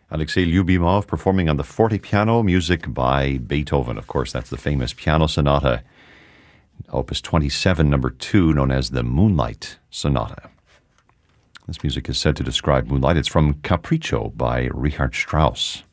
Alexei Lyubimov performing on the forte piano, music by Beethoven. Of course, that's the famous piano sonata, Opus 27, number 2, known as the Moonlight Sonata. This music is said to describe moonlight. It's from Capriccio by Richard Strauss.